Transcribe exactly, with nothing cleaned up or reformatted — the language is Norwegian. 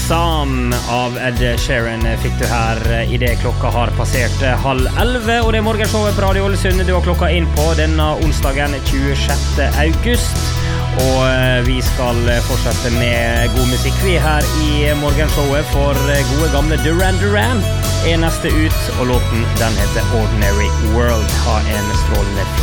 Sam av Ed Sheeran fikk du her I det klokka har passert halv elve, og det er morgenshowet på Radio Ålesund du har klokka inn på denne onsdagen tjuesjette august, og vi skal fortsette med god musikk vi her I morgenshowet, for gode gamle Duran Duran er neste ut, og låten den heter Ordinary World. Ha en strålende